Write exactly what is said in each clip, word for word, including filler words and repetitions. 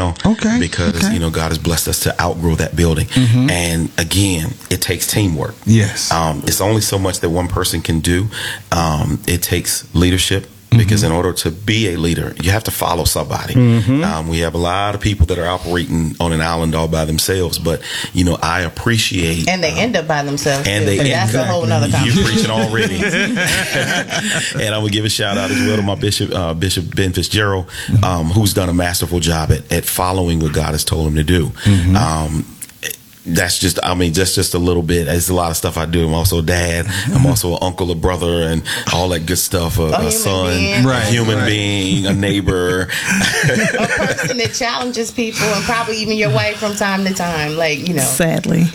now. Okay. Because, okay. you know, God has blessed us to outgrow that building. Mm-hmm. And again, it takes teamwork. Yes. Um, it's only so much that one person can do. Um, it takes leadership. Because mm-hmm. in order to be a leader, you have to follow somebody. Mm-hmm. Um, we have a lot of people that are operating on an island all by themselves. But, you know, I appreciate. And they um, end up by themselves. And too. they That's exactly. a whole nother conversation. You're preaching already. And I'm going to give a shout out as well to my Bishop, uh, Bishop Ben Fitzgerald, mm-hmm. um, who's done a masterful job at, at following what God has told him to do. Mm-hmm. Um, That's just, I mean, that's just a little bit. It's a lot of stuff I do. I'm also a dad. I'm also an uncle, a brother, and all that good stuff. A, a, a son, right, a human right. being, a neighbor. A person that challenges people, and probably even your wife from time to time. Like, you know. Sadly.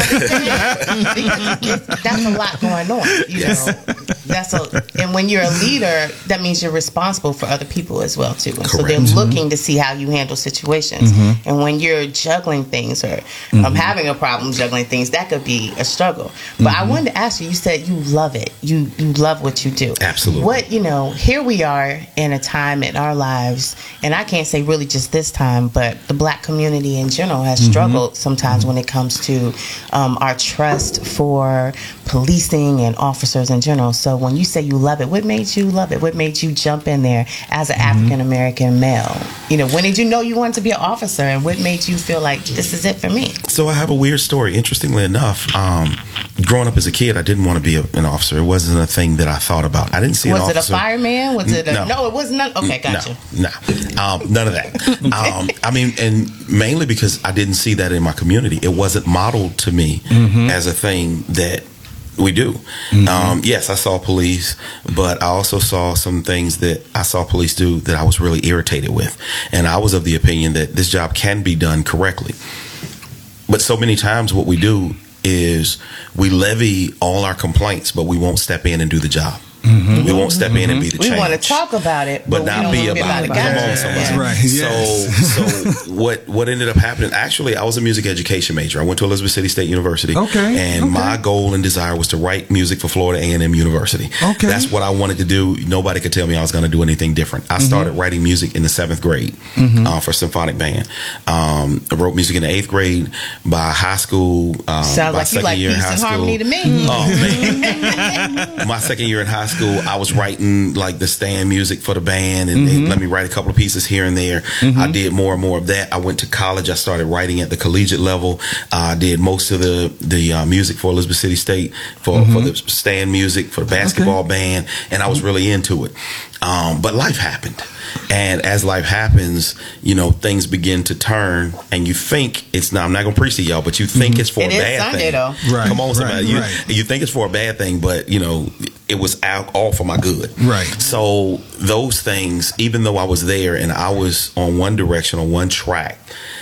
That's a lot going on. You yes. know. That's a, and when you're a leader, that means you're responsible for other people as well, too. And so they're mm-hmm. looking to see how you handle situations. Mm-hmm. And when you're juggling things or mm-hmm. um, having a problem juggling things, that could be a struggle. But mm-hmm. I wanted to ask you, you said you love it. You you love what you do. Absolutely. What, you know, here we are in a time in our lives, and I can't say really just this time, but the black community in general has mm-hmm. struggled sometimes mm-hmm. when it comes to um, our trust for policing and officers in general. So when you say you love it, what made you love it? What made you jump in there as an mm-hmm. African American male? You know, when did you know you wanted to be an officer, and what made you feel like this is it for me? So I have a weird story. Interestingly enough, um, growing up as a kid, I didn't want to be a, an officer. It wasn't a thing that I thought about. I didn't see was an officer. Was it a fireman? Was it a, no. no, it was not. Okay, gotcha. No, no. Um, none of that. um, I mean, and mainly because I didn't see that in my community. It wasn't modeled to me mm-hmm. as a thing that we do. Mm-hmm. Um, yes, I saw police, but I also saw some things that I saw police do that I was really irritated with. And I was of the opinion that this job can be done correctly. But so many times what we do is we levy all our complaints, but we won't step in and do the job. Mm-hmm. We won't step mm-hmm. in and be the change. We want to talk about it, but, but not be about, about it. Come on, somebody. That's right. Yes. So, so what what ended up happening? Actually, I was a music education major. I went to Elizabeth City State University. Okay. And okay. my goal and desire was to write music for Florida A and M University. Okay. That's what I wanted to do. Nobody could tell me I was going to do anything different. I mm-hmm. started writing music in the seventh grade mm-hmm. uh, for symphonic band. Um, I wrote music in the eighth grade. By high school, um, sounds by like you like year peace in high and school, harmony to me. Oh man! My second year in high school, I was writing like the stand music for the band, and mm-hmm. they let me write a couple of pieces here and there. Mm-hmm. I did more and more of that. I went to college. I started writing at the collegiate level. I uh, did most of the the uh, music for Elizabeth City State for mm-hmm. for the stand music for the basketball okay. band, and I was really into it. Um, but life happened. And as life happens, you know, things begin to turn, and you think it's not, I'm not going to preach to y'all, but you think mm-hmm. it's for it a bad Sunday, thing. Though. Right, Come on, somebody. Right, you, right. you think it's for a bad thing, but, you know, it was out, all for my good. Right. So those things, even though I was there and I was on one direction, on one track,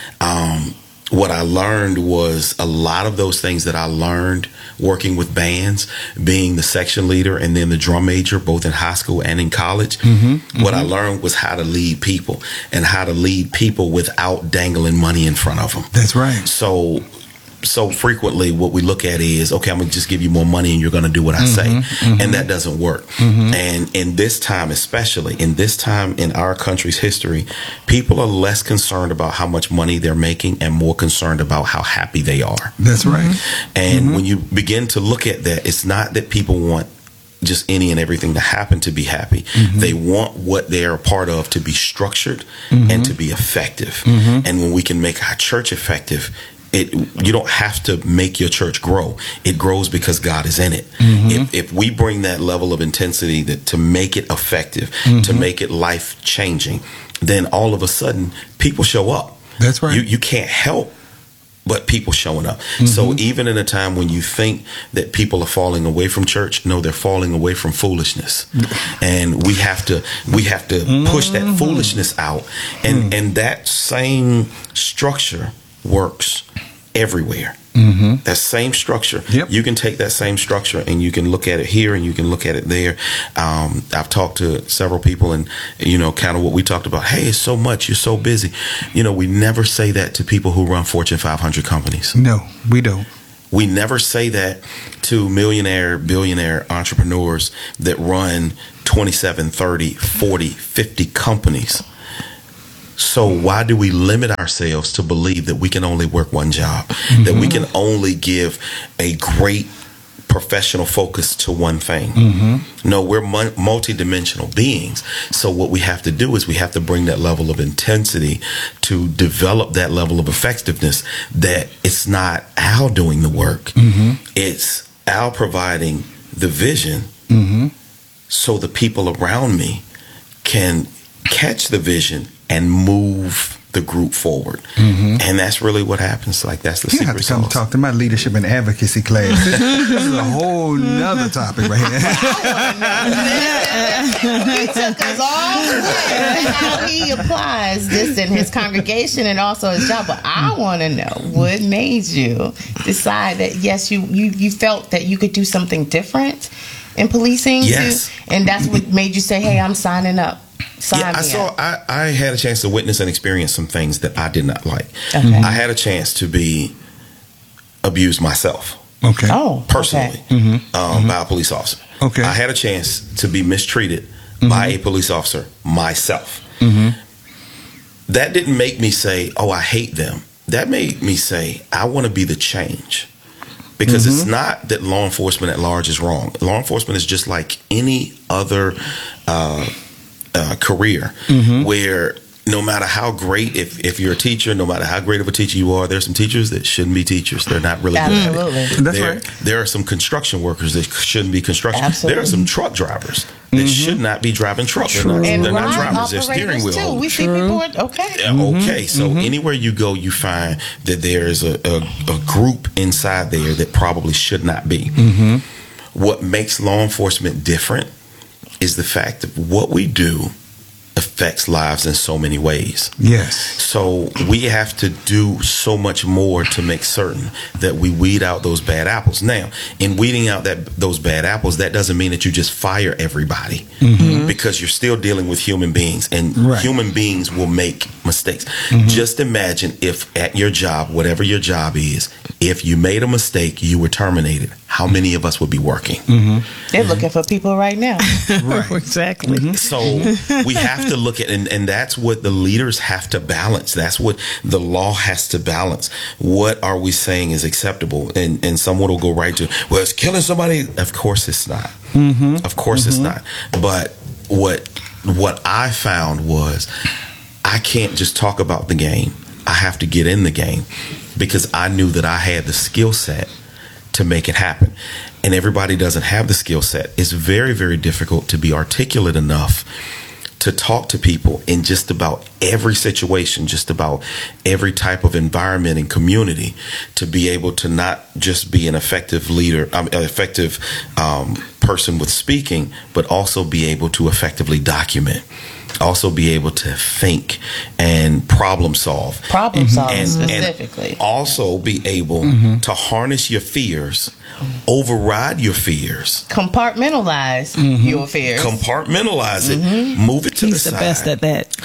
um, what I learned was a lot of those things that I learned working with bands, being the section leader and then the drum major, both in high school and in college. Mm-hmm, what mm-hmm. I learned was how to lead people and how to lead people without dangling money in front of them. That's right. So so frequently what we look at is, okay, I'm going to just give you more money and you're going to do what I mm-hmm, say. Mm-hmm. And that doesn't work. Mm-hmm. And in this time, especially in this time in our country's history, people are less concerned about how much money they're making and more concerned about how happy they are. That's right. And mm-hmm. when you begin to look at that, it's not that people want just any and everything to happen to be happy. Mm-hmm. They want what they're a part of to be structured mm-hmm. and to be effective. Mm-hmm. And when we can make our church effective, It, you don't have to make your church grow. It grows because God is in it. Mm-hmm. If, if we bring that level of intensity that to make it effective, mm-hmm. to make it life changing, then all of a sudden people show up. That's right. You, you can't help but people showing up. Mm-hmm. So even in a time when you think that people are falling away from church, no, they're falling away from foolishness. And we have to we have to mm-hmm. push that foolishness out. And mm-hmm. and that same structure works everywhere. Mm-hmm. That same structure. Yep. You can take that same structure and you can look at it here and you can look at it there. Um, I've talked to several people and, you know, kind of what we talked about. Hey, it's so much. You're so busy. You know, we never say that to people who run Fortune five hundred companies. No, we don't. We never say that to millionaire, billionaire entrepreneurs that run twenty-seven, thirty, forty, fifty companies. So why do we limit ourselves to believe that we can only work one job, mm-hmm. that we can only give a great professional focus to one thing? Mm-hmm. No, we're mu- multidimensional beings. So what we have to do is we have to bring that level of intensity to develop that level of effectiveness, that it's not Al doing the work. Mm-hmm. It's Al providing the vision, mm-hmm. so the people around me can catch the vision and move the group forward. Mm-hmm. And that's really what happens. Like, that's the you secret have to come sauce. talk to my leadership and advocacy class. This is a whole nother topic right here. He took us all the way to how he applies this in his congregation and also his job. But I want to know what made you decide that, yes, you, you, you felt that you could do something different in policing? Yes. To, and that's what made you say, hey, I'm signing up. Sign Yeah, I me saw. up. I, I had a chance to witness and experience some things that I did not like. Okay. I had a chance to be abused myself. Okay. Oh, personally, okay. um, mm-hmm. by a police officer. Okay. I had a chance to be mistreated mm-hmm. by a police officer myself. Mm-hmm. That didn't make me say, "Oh, I hate them." That made me say, "I want to be the change." Because mm-hmm. it's not that law enforcement at large is wrong. Law enforcement is just like any other uh, uh, career, mm-hmm. where no matter how great, if, if you're a teacher, no matter how great of a teacher you are, there's some teachers that shouldn't be teachers. They're not really Absolutely. good at it. That's there, right. There are some construction workers that shouldn't be construction. Absolutely. There are some truck drivers that mm-hmm. should not be driving trucks. They're not, And they're not ride drivers. They're steering operators, wheel too. holders. We see people, okay. Yeah, okay, so mm-hmm. anywhere you go, you find that there's a, a, a group inside there that probably should not be. Mm-hmm. What makes law enforcement different is the fact that what we do affects lives in so many ways. Yes. So we have to do so much more to make certain that we weed out those bad apples. Now, in weeding out that those bad apples, that doesn't mean that you just fire everybody, mm-hmm. because you're still dealing with human beings, and right. human beings will make mistakes. Mm-hmm. Just imagine if at your job, whatever your job is, if you made a mistake, you were terminated, how many of us would be working? Mm-hmm. They're looking for people right now. Right. Exactly. Mm-hmm. So we have to look at, and, and that's what the leaders have to balance. That's what the law has to balance. What are we saying is acceptable? And and someone will go right to, well, it's killing somebody. Of course it's not. Mm-hmm. Of course mm-hmm. it's not. But what what I found was, I can't just talk about the game. I have to get in the game, because I knew that I had the skill set to make it happen. And everybody doesn't have the skill set. It's very, very difficult to be articulate enough to talk to people in just about every situation, just about every type of environment and community, to be able to not just be an effective leader, um, an effective um, person with speaking, but also be able to effectively document, also be able to think and problem solve. Problem solving and, specifically. And also be able mm-hmm. to harness your fears, override your fears, compartmentalize mm-hmm. your fears, compartmentalize it, mm-hmm. move it to He's the, the side. best at that.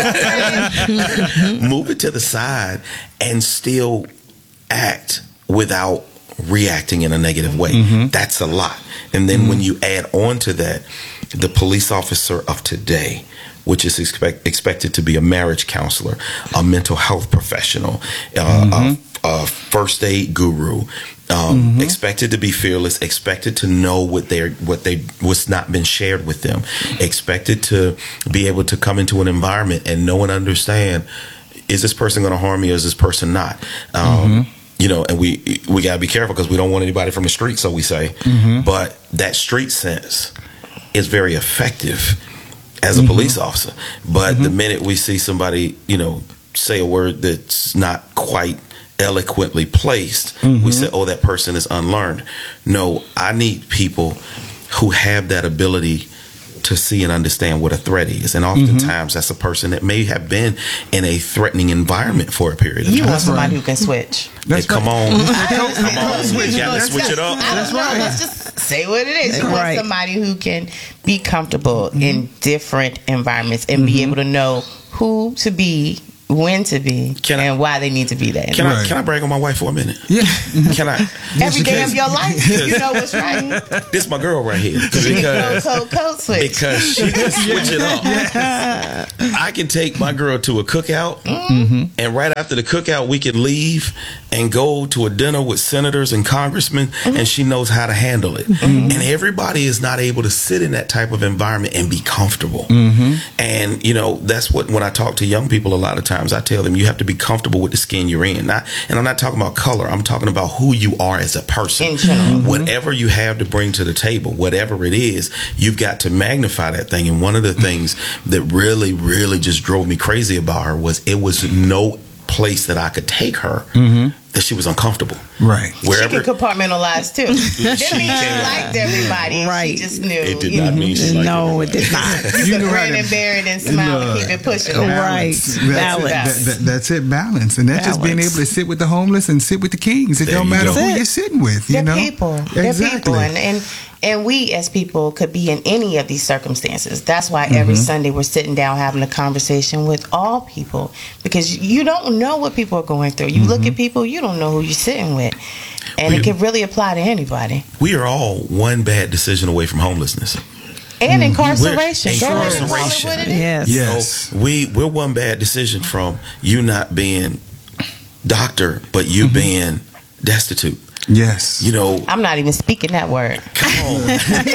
Uh, move it to the side and still act without reacting in a negative way. Mm-hmm. That's a lot. And then mm-hmm. when you add on to that, the police officer of today, which is expect, expected to be a marriage counselor, a mental health professional, uh, mm-hmm. a, a first aid guru, um, mm-hmm. expected to be fearless, expected to know what they what they what's not been shared with them, expected to be able to come into an environment and know and understand, is this person going to harm me or is this person not? Um, mm-hmm. You know, and we we gotta be careful because we don't want anybody from the street, so we say. Mm-hmm. But that street sense is very effective as a mm-hmm. police officer. But mm-hmm. the minute we see somebody, you know, say a word that's not quite eloquently placed, mm-hmm. we say, oh, that person is unlearned. No, I need people who have that ability to see and understand what a threat is. And oftentimes mm-hmm. that's a person that may have been in a threatening environment for a period of time. You want somebody who can switch. That's hey, come right. on. come on. You got to switch it up. That's right. Let's just say what it is. You want right. somebody who can be comfortable mm-hmm. in different environments and mm-hmm. be able to know who to be when to be Can I- and why they need to be there. Can I Right. can I brag on my wife for a minute? Yeah. Can I? Every day of your life, you know what's right. This my girl right here Code, because code, code switch. because she can switch it up. I can take my girl to a cookout, Mm-hmm. and right after the cookout, we can leave and go to a dinner with senators and congressmen, and she knows how to handle it. Mm-hmm. And everybody is not able to sit in that type of environment and be comfortable. Mm-hmm. And you know, that's what when I talk to young people, a lot of times I tell them you have to be comfortable with the skin you're in. Not, and I'm not talking about color. I'm talking about who you are as a person. In general. Whatever you have to bring to the table, whatever it is, you've got to magnify that thing. And one of the things that really, really just drove me crazy about her was it was no place that I could take her that she was uncomfortable. Right. She Wherever. could compartmentalize too. Didn't She mean she can. liked everybody. Right. She just knew. It did you not know, mean she liked No, everybody. it did not. You You could knew how grin to- and bear it and smile and keep it pushing. Right. That's, Balance. It. That, that, that's it, balance. And that's just being Balance. able to sit with the homeless and sit with the kings. It There don't you matter go. who That's it. you're sitting with, you They're know? people. They're Exactly. people. And, and and we as people could be in any of these circumstances. That's why Mm-hmm. every Sunday we're sitting down having a conversation with all people, because you don't know what people are going through. You look Mm-hmm. at people, you don't know who you're sitting with. And We- it can really apply to anybody. We are all one bad decision away from homelessness. And Mm-hmm. incarceration. We're- Go ahead and call it incarceration. what it is. Yes. Yes. So we we're one bad decision from you not being doctor, but you being destitute. Yes. You know, I'm not even speaking that word. come on.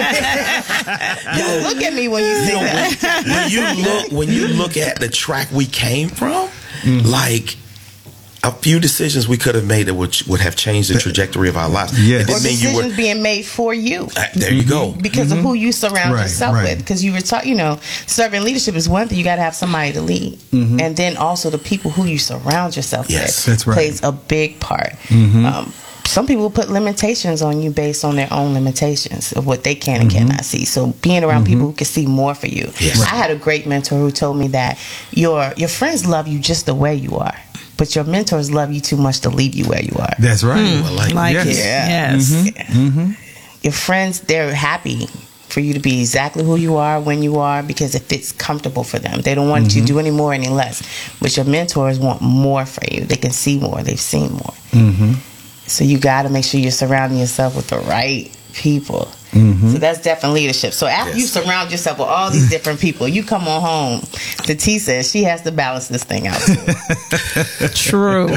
Yo, look at me when you You say know, that. when, when you look when you look at the track we came from, like a few decisions we could have made that would would have changed the trajectory of our lives. Yes. It Or didn't mean you decisions were. being made for you. Uh, there you go. Because of who you surround Right, yourself right. with. Because you were taught, you know, serving leadership is one thing. You got to have somebody to lead, and then also the people who you surround yourself Yes, with that's right. plays a big part. Um, some people put limitations on you based on their own limitations of what they can and cannot see. So being around people who can see more for you. Yes. I had a great mentor who told me that your your friends love you just the way you are, but your mentors love you too much to leave you where you are. That's right. I like, Like Yes. it. Yeah. Yes. Your friends, they're happy for you to be exactly who you are when you are because it fits comfortable for them. They don't want you to do any more, any less. But your mentors want more for you. They can see more. They've seen more. Mm-hmm. So you got to make sure you're surrounding yourself with the right people. So that's definitely leadership. So after you Yes. surround yourself with all these different people, you come on home to T says she has to balance this thing out too. True.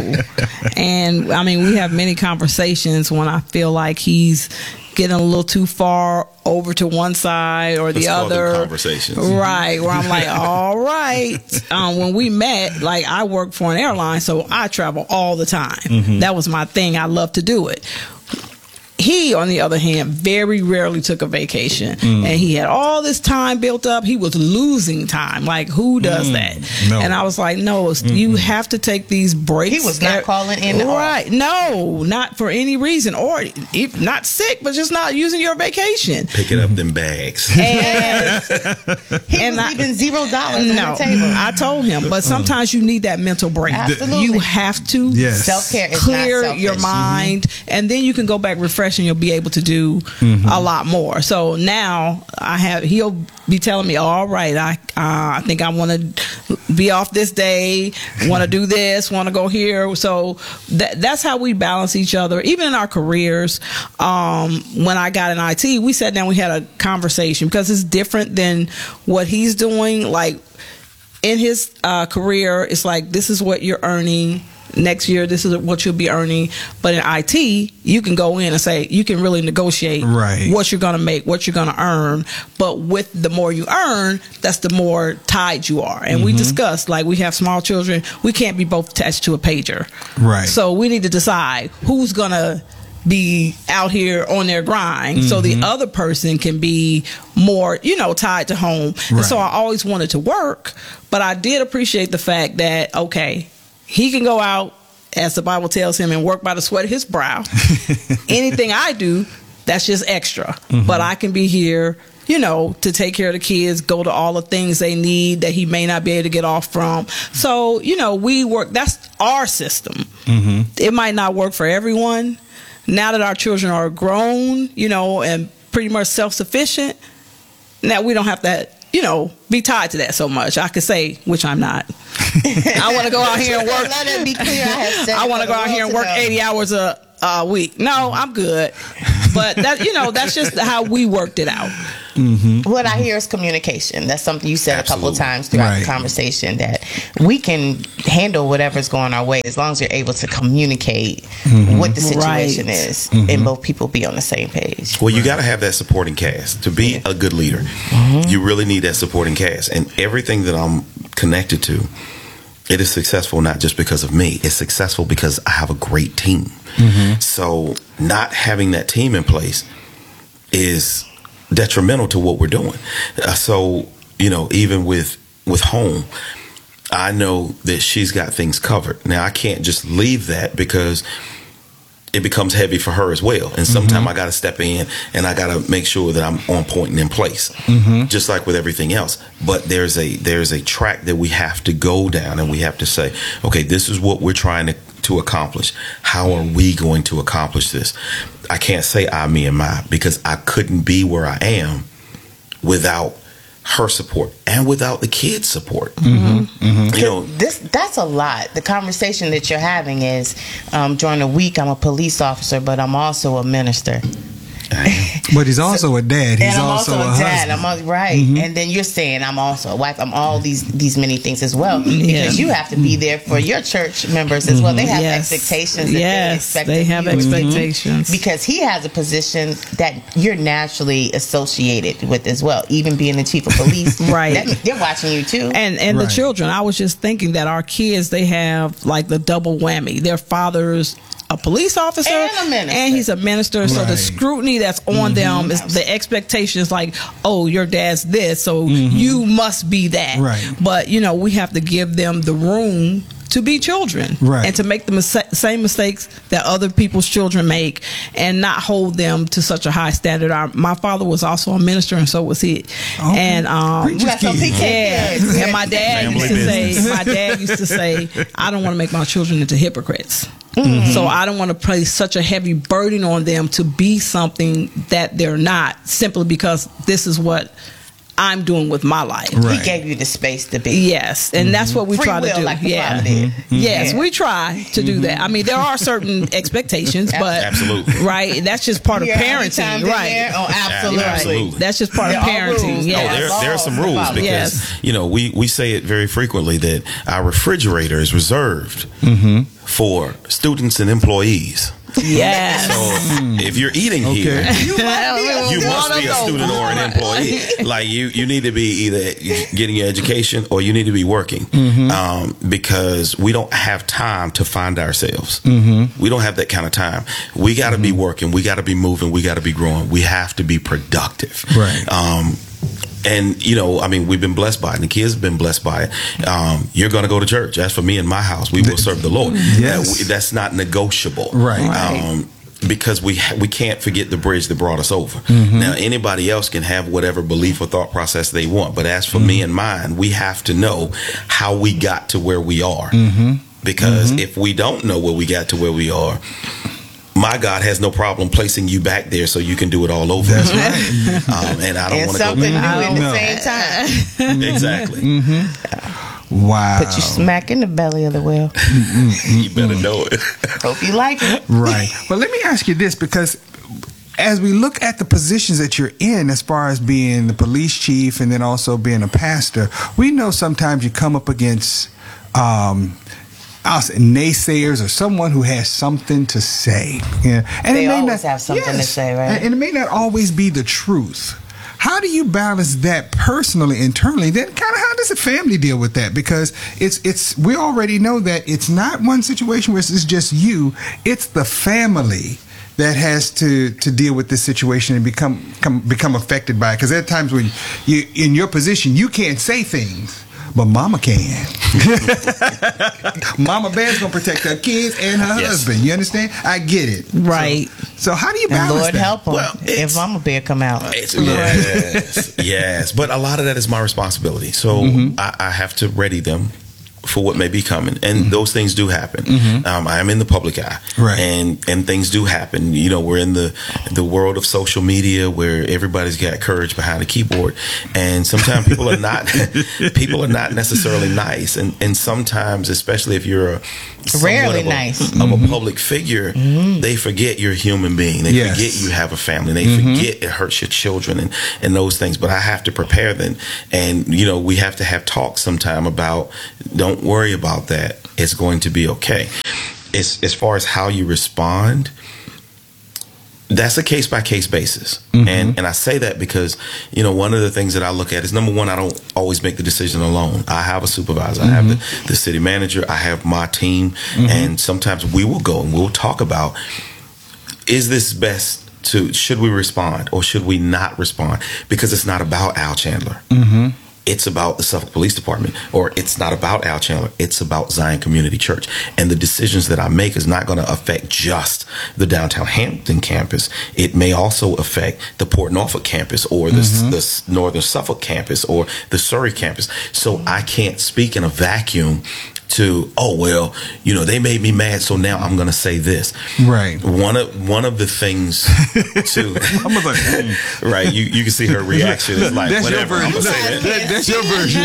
And I mean, we have many conversations when I feel like he's getting a little too far over to one side or Let's the call them other. conversations. Right. Where I'm like, all right. Um, when we met, like I work for an airline, so I travel all the time. That was my thing. I love to do it. He, on the other hand, very rarely took a vacation, and he had all this time built up. He was losing time. Like, who does that? No. And I was like, no, you have to take these breaks. He was not That- calling in off. right? No, not for any reason, or if not sick, but just not using your vacation. picking up them bags. And He And was I- leaving zero dollars on no, the table. I told him, but sometimes you need that mental break. Absolutely. You have to Yes. Self-care is clear not selfish. your mind, and then you can go back refreshed, and you'll be able to do a lot more. So now I have. He'll be telling me, "All right, I uh, I think I want to be off this day. Want to do this. Want to go here." So that that's how we balance each other, even in our careers. Um, when I got in I T, we sat down, we had a conversation because it's different than what he's doing. Like in his uh, career, it's like this is what you're earning. Next year, this is what you'll be earning. But in I T, you can go in and say, you can really negotiate Right. what you're going to make, what you're going to earn. But with the more you earn, that's the more tied you are. And we discussed, like, we have small children. We can't be both attached to a pager. Right. So we need to decide who's going to be out here on their grind so the other person can be more, you know, tied to home. And so Right. I always wanted to work, but I did appreciate the fact that, okay, he can go out, as the Bible tells him, and work by the sweat of his brow. Anything I do, that's just extra. But I can be here, you know, to take care of the kids, go to all the things they need that he may not be able to get off from. So, you know, we work, that's our system. It might not work for everyone. Now that our children are grown, you know, and pretty much self-sufficient, now we don't have that you know, be tied to that so much. I could say, which I'm not. I want to go out here and work. Let it be clear. I, have said I it want for to go the out here and world work to know. eighty hours a, a week. No, I'm good. But that, you know, that's just how we worked it out. What I hear is communication. That's something you said a couple of Absolutely. times throughout Right. the conversation, that we can handle whatever's going our way as long as you're able to communicate what the situation Right. is and both people be on the same page. Well, you got to have that supporting cast to be a good leader. You really need that supporting cast, and everything that I'm connected to, it is successful not just because of me. It's successful because I have a great team. So not having that team in place is detrimental to what we're doing. Uh, so you know, even with with home, I know that she's got things covered. Now I can't just leave that because it becomes heavy for her as well. And sometimes I got to step in and I got to make sure that I'm on point and in place, just like with everything else. But there's a there's a track that we have to go down, and we have to say, okay, this is what we're trying to, to accomplish. How are we going to accomplish this? I can't say I, me, and my, because I couldn't be where I am without her support and without the kids' support. You know, This that's a lot. The conversation that you're having is um, during the week I'm a police officer, but I'm also a minister. But he's also a dad. He's and I'm also, also, a a dad. husband. I'm a, right, and then you're saying I'm also a wife. I'm all these these many things as well, because you have to be there for your church members as well. They have Yes. expectations. That Yes, they, expect they of have you as well. expectations. because he has a position that you're naturally associated with as well. Even being the chief of police, Right. that- they're watching you too. And and Right. the children, I was just thinking that our kids, they have like the double whammy. Their father's a police officer And a minister. and he's a minister. So the Right. scrutiny that's on them is the expectation is like, oh, your dad's this, so you must be that. Right. But you know, we have to give them the room to be children, Right. and to make the mis- same mistakes that other people's children make, and not hold them to such a high standard. Our, my father was also a minister, and so was he. Okay. And um, Preacher's You got some kid. P K yeah, kids. and my dad Family used to business. say, my dad used to say, I don't want to make my children into hypocrites. Mm-hmm. So I don't want to place such a heavy burden on them to be something that they're not, simply because this is what I'm doing with my life. Right. He gave you the space to be. Yes, and that's what we Free try to will, do. like the yeah. Bible did. Yes, Yeah. we try to do that. I mean, there are certain expectations, but Absolutely. right, that's just part of Yeah, how many parenting, times in right? there? Oh, absolutely. Absolutely. That's just part There of are parenting. rules. Yeah. Oh, there, there are some Laws rules about it. because Yes. you know we, we say it very frequently that our refrigerator is reserved for students and employees. Yes. So if you're eating here, Okay. You must be, you a- must be a student or an employee. Like you, you need to be either getting your education or you need to be working, um, because we don't have time to find ourselves. We don't have that kind of time. We got to be working. We got to be moving. We got to be growing. We have to be productive. Right. Um, and you know, I mean, we've been blessed by it. And the kids have been blessed by it. Um, you're going to go to church. As for me and my house, we will serve the Lord. Yes. Uh, we- that's not negotiable. Right. Um, because we ha- we can't forget the bridge that brought us over. Now, anybody else can have whatever belief or thought process they want, but as for me and mine, we have to know how we got to where we are. Because if we don't know where we got to where we are, my God has no problem placing you back there so you can do it all over. That's right. Um, and I don't and want to go something new back. at the No. same time. Exactly. Wow. Put you smack in the belly of the whale. You better know it. Hope you like it. Right. But let me ask you this, because as we look at the positions that you're in, as far as being the police chief and then also being a pastor, we know sometimes you come up against um, I'll say naysayers or someone who has something to say. Yeah. And They it may always not, have something to yes. say, right? And, and it may not always be the truth. How do you balance that personally, internally? Then kind of how does a family deal with that? Because it's it's we already know that it's not one situation where it's just you, it's the family that has to to deal with this situation and become come, become affected by it. Because there are times when you in your position you can't say things, but mama can. Mama Bear's gonna protect her kids and her Yes. husband. You understand? I get it. Right. So, so how do you And balance Lord that? help them Well, if it's- Mama Bear come out. It's, yes, yes. But a lot of that is my responsibility. So I, I have to ready them for what may be coming, and Mm-hmm. those things do happen. Mhm. Um, I am in the public eye, Right. and and things do happen. You know, we're in the the world of social media where everybody's got courage behind the keyboard, and sometimes people are not people are not necessarily nice, and and sometimes, especially if you're a somewhat Rarely of a, nice. of a public figure, they forget you're a human being. They Yes. forget you have a family. They forget it hurts your children and and those things. But I have to prepare them, and you know, we have to have talks sometime about. Don't worry about that. It's going to be okay. As as far as how you respond, that's a case by case basis. Mhm. And and I say that because, you know, one of the things that I look at is, number one, I don't always make the decision alone. I have a supervisor. I have the, the city manager. I have my team. And sometimes we will go and we'll talk about, is this best to, should we respond or should we not respond? Because it's not about Al Chandler. Mm-hmm. It's about the Suffolk Police Department, or it's not about Al Chandler. It's about Zion Community Church. And the decisions that I make is not going to affect just the downtown Hampton campus. It may also affect the Port Norfolk campus, or the, Mhm. the Northern Suffolk campus, or the Surrey campus. So I can't speak in a vacuum to, oh, well, you know, they made me mad, so now I'm going to say this. Right. One of one of the things to I'm like, mm. right, you you can see her reaction. It's like, That's your whatever, I'm version. gonna say that. That- that's your version.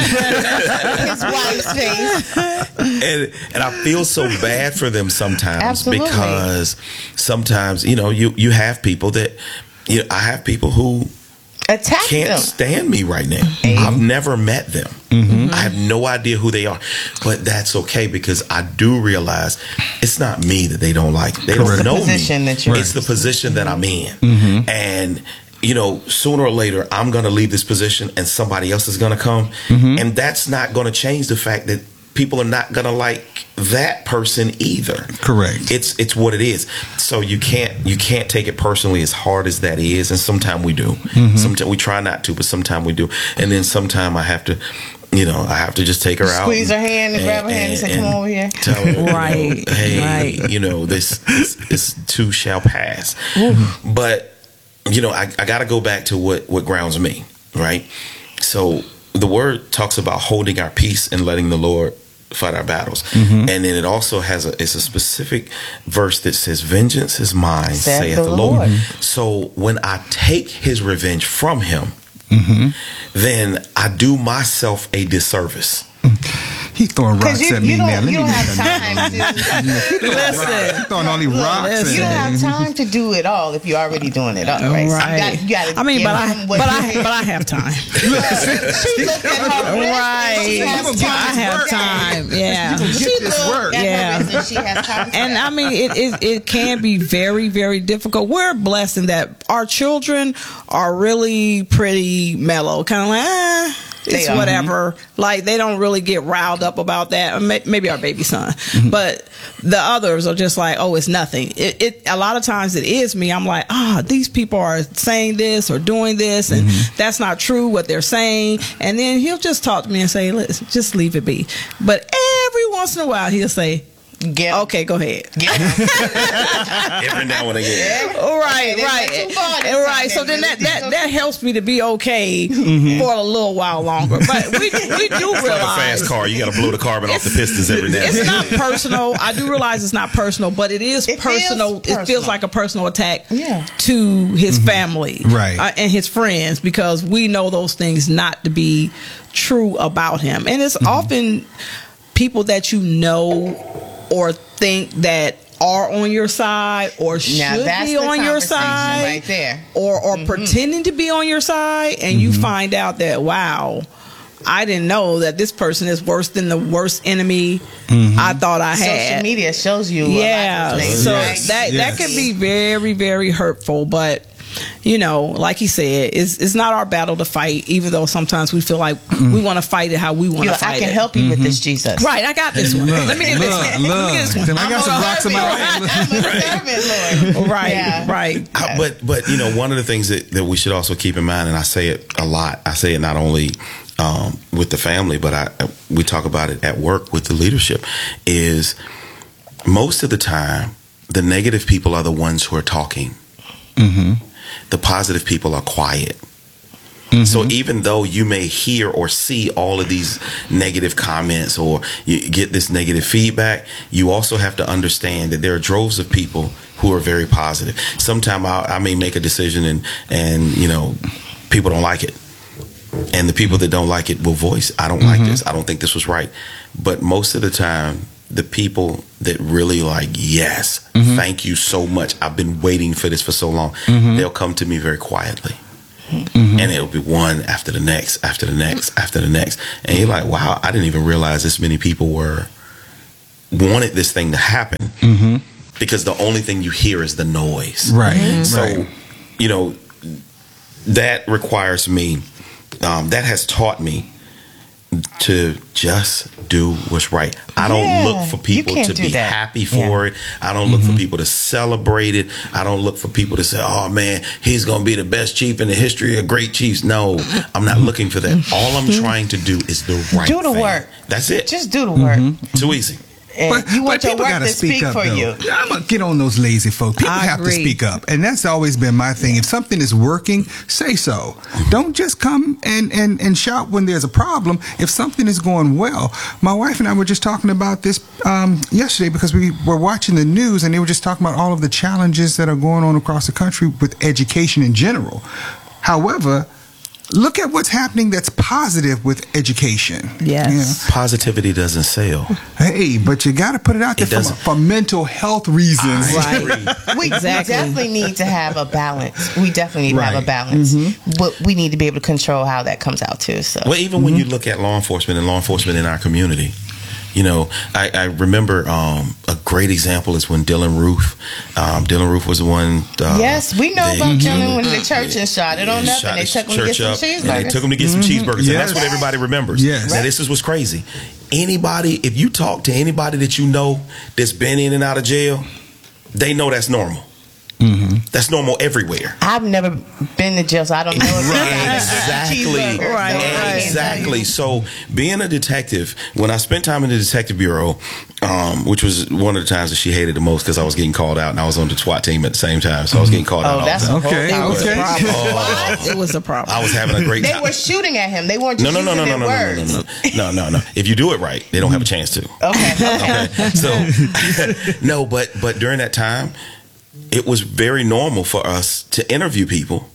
His wife's face. and and I feel so bad for them sometimes. Absolutely. Because sometimes, you know, you you have people that, you know, I have people who Attack can't them. stand me right now. I've never met them. Mm-hmm. I have no idea who they are, but that's okay, because I do realize it's not me that they don't like. They Correct. don't know Position me. that you're It's the position that I'm in, Mm-hmm. and you know, sooner or later, I'm going to leave this position, and somebody else is going to come, Mm-hmm. and that's not going to change the fact that people are not going to like that person either. Correct. It's it's what it is. So you can't you can't take it personally, as hard as that is, and sometimes we do. Mm-hmm. Sometimes we try not to, but sometimes we do. And then sometimes I have to, you know, I have to just take her out, Squeeze her hand and grab her hand and say, "Come over here." Tell her, you know, Right, hey, right. you know, this, this this too shall pass. But you know, I, I got to go back to what what grounds me, right? So the word talks about holding our peace and letting the Lord fight our battles, and then it also has a it's a specific verse that says, "Vengeance is mine, Saith saith the the Lord." Lord. So when I take His revenge from Him, Mm-hmm. then I do myself a disservice. He throwing Because rocks you, at me you now. don't, Let you me don't get have that. time to. Listen. He throwing all these rocks listen. You don't at have me. time to do it all if you're already doing it all, right? So you Right. gotta- you gotta I mean, give but I, him what but he I, has. but I have time. She looked at her wrist Right. and she has You gonna get I time. this have work. time. Yeah. Get She this looked work. at her Yeah. wrist and she has time. And I mean, it, it it can be very, very difficult. We're blessed in that our children are really pretty mellow, kind of like, ah, it's They are. whatever. Like, they don't really get riled up about that. Or may- Maybe our baby son, Mm-hmm. but the others are just like, oh, it's nothing. It, it a lot of times it is me. I'm like, ah, these people are saying this or doing this, and Mm-hmm. that's not true what they're saying. And then he'll just talk to me and say, let's just leave it be. But every once in a while, he'll say, Get okay, go ahead. Every now and again. Right, Okay, right, they went too far this And right. time, So then then. that, that that helps me to be okay for a little while longer. But we we do Like a realize fast car, you got to blow the carbon off the pistons every now and it's then. not personal. I do realize it's not personal, but it is It feels personal. It feels personal. like a personal attack Yeah. to his family, Right. uh, and his friends, because we know those things not to be true about him, and it's often people that you know or think that are on your side or should Now that's be the on your conversation side right there. or or pretending to be on your side, and you find out that, wow, I didn't know that this person is worse than the worst enemy I thought I had. Social media shows you. Yeah, a lot of things, so right? that Yes. that can be very, very hurtful. But you know, like he said, it's it's not our battle to fight. Even though sometimes we feel like we want to fight it how we want You to know, fight I can it. help you with this, Jesus. Right, I got this one. Look, Let me get this look, one. Let me look. get this one. Then I got some I'm a rocks in my servant. hand. I'm a servant, Lord. Right, Yeah. right. Uh, but but you know, one of the things that, that we should also keep in mind, and I say it a lot, I say it not only um, with the family, but I we talk about it at work with the leadership, is most of the time the negative people are the ones who are talking. Mm-hmm. The positive people are quiet. Mm-hmm. So even though you may hear or see all of these negative comments or you get this negative feedback, you also have to understand that there are droves of people who are very positive. Sometimes I, I may make a decision and, and, you know, people don't like it. And the people that don't like it will voice, I don't mm-hmm. like this. I don't think this was right. But most of the time, the people that really like, yes, mm-hmm. thank you so much. I've been waiting for this for so long. Mm-hmm. They'll come to me very quietly. Mm-hmm. And it'll be one after the next, after the next, after the next. And you're like, wow, I didn't even realize this many people were wanted this thing to happen. Mm-hmm. Because the only thing you hear is the noise. Right. Mm-hmm. So, right. you know, that requires me, um, that has taught me to just do what's right. I don't yeah, look for people to be that. happy for yeah. it. I don't look mm-hmm. for people to celebrate it. I don't look for people to say, oh man, he's going to be the best chief in the history of great chiefs. No, I'm not looking for that. All I'm trying to do is the right do the thing. work. That's it. Just do the work. Mm-hmm. Too easy. And But, you want but your people work gotta to speak up, for though. you. I'm gonna get on those lazy folks. People I have agree. to speak up, and that's always been my thing. If something is working, say so. Don't just come and, and, and shout when there's a problem. If something is going well, my wife and I were just talking about this um, yesterday because we were watching the news, and they were just talking about all of the challenges that are going on across the country with education in general. However, look at what's happening that's positive with education. Yes. Positivity doesn't sell. Hey, but you got to put it out there It for, doesn't. for mental health reasons. I Right. agree. We, Exactly. we definitely need to have a balance. We definitely need to have Right. a balance. But we need to be able to control how that comes out too. So Well, even when you look at law enforcement and law enforcement in our community, you know, I, I remember um, a great example is when Dylan Roof, um, Dylan Roof was the one. Uh, yes, we know they- about Dylan when the church and shot it on They up, shot and they his took him to get church some up, and they cheeseburgers. took him to get some cheeseburgers, and Yes. that's what everybody remembers. Yes. Now, this is what's crazy. Anybody, if you talk to anybody that you know that's been in and out of jail, they know that's normal. Mm-hmm. That's normal everywhere. I've never been to jail, so I don't know. If Right, exactly. Cheeseburgers. Right, So I right. can't Exactly. tell you. So, being a detective, when I spent time in the detective bureau, um, which was one of the times that she hated the most because I was getting called out and I was on the SWAT team at the same time, so I was getting called out Oh, all that's the a time. whole Okay, that was a okay. problem. Oh, It was a problem. I was having a great They time. were shooting at him. They weren't No, just no, no, no, using no, no, their no, no, words. no, no, no, no. If you do it right, they don't have a chance to. Okay. Okay. Okay. So, no, but but during that time, it was very normal for us to interview people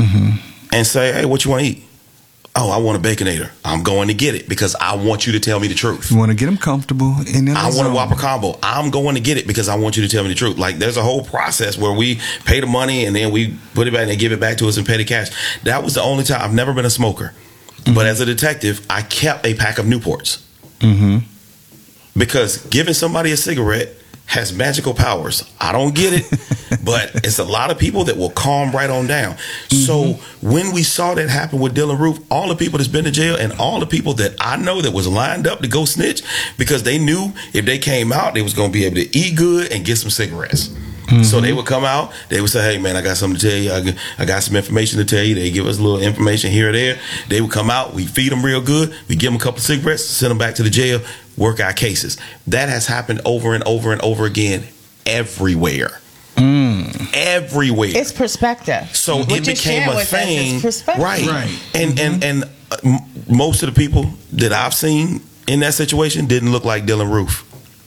and say, "Hey, what you want to eat?" Oh, I want a Baconator. I'm going to get it because I want you to tell me the truth. You want to get them comfortable in their I want a zone. Whopper combo. I'm going to get it because I want you to tell me the truth. Like, there's a whole process where we pay the money and then we put it back and they give it back to us in petty cash. That was the only time. I've never been a smoker. Mm-hmm. But as a detective, I kept a pack of Newports. Mm-hmm. Because giving somebody a cigarette has magical powers. I don't get it, but it's a lot of people that will calm right on down. Mm-hmm. So when we saw that happen with Dylan Roof, all the people that's been to jail and all the people that I know that was lined up to go snitch because they knew if they came out, they was going to be able to eat good and get some cigarettes. Mm-hmm. So they would come out, they would say, hey man, I got something to tell you. I got, I got some information to tell you. They give us a little information here or there. They would come out, we feed them real good. We give them a couple of cigarettes, send them back to the jail, work our cases. That has happened over and over and over again everywhere. Mm. Everywhere. It's perspective. So What it you're became sharing a with us thing. is perspective. Right. Right. And, and, and uh, m- most of the people that I've seen in that situation didn't look like Dylan Roof.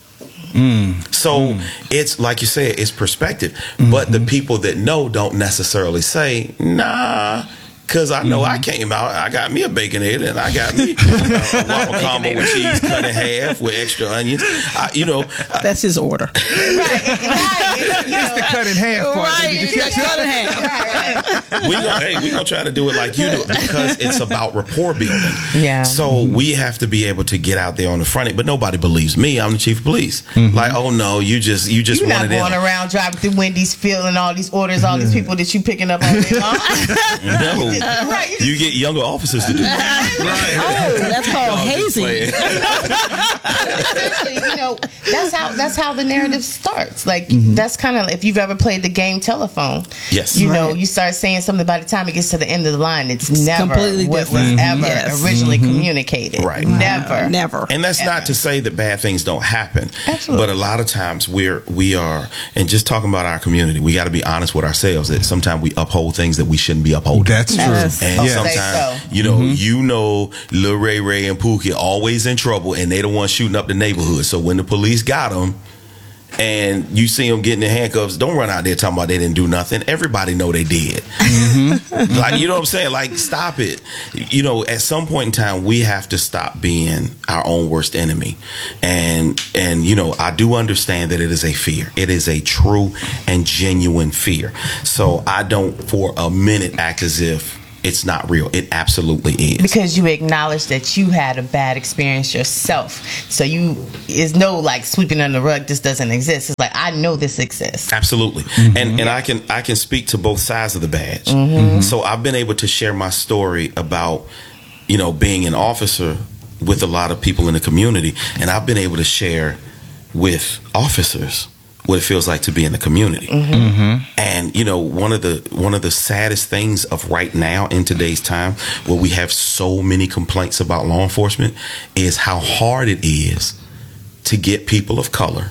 Mm. So mm. it's like you said, it's perspective. Mm-hmm. But the people that know don't necessarily say, nah, because I know mm-hmm. I came out, I got me a Baconator and I got me a Whopper combo with cheese cut in half with extra onions. I, you know, That's his order. Right. Right. You It's the know, cut in half part. Right, Did you you got catch that? cut in half. right, right. we gonna, hey, we gonna try to do it like you do because it's about rapport building. Yeah. So we have to be able to get out there on the front end, but nobody believes me. I'm the chief of police. Mm-hmm. Like, oh no, you just you just You're not wanted them. going around driving through Wendy's, filling all these orders, all these people that you picking up all day long. No, Right, you just- you get younger officers to do that. Oh, that's called hazing. Essentially, you know, that's how that's how the narrative starts. Like Mm-hmm. that's kind of if you've ever played the game telephone. Yes. You know, Right. you start saying something by the time it gets to the end of the line, it's never completely what different. was Mhm. ever Yes. originally communicated. Right. Never. Never. And that's not to say that bad things don't happen. Absolutely. But a lot of times we're we are and just talking about our community, we got to be honest with ourselves that sometimes we uphold things that we shouldn't be upholding. That's true. Yes. And I'll sometimes, say so. you know, you know, Lil Ray Ray and Pookie always in trouble, and they the ones shooting up the neighborhood. So when the police got them, and you see them getting in handcuffs, don't run out there talking about they didn't do nothing. Everybody know they did. Mm-hmm. Like, you know what I'm saying? Like, stop it. You know, at some point in time, we have to stop being our own worst enemy. And, and you know, I do understand that it is a fear. It is a true and genuine fear. So I don't for a minute act as if it's not real. It absolutely is. Because you acknowledge that you had a bad experience yourself. So you is no like sweeping under the rug, this doesn't exist. It's like, I know this exists. Absolutely. Mm-hmm. And and I can I can speak to both sides of the badge. Mm-hmm. So I've been able to share my story about, you know, being an officer with a lot of people in the community, and I've been able to share with officers what it feels like to be in the community. Mm-hmm. Mm-hmm. And you know, one of the one of the saddest things of right now in today's time, where we have so many complaints about law enforcement, is how hard it is to get people of color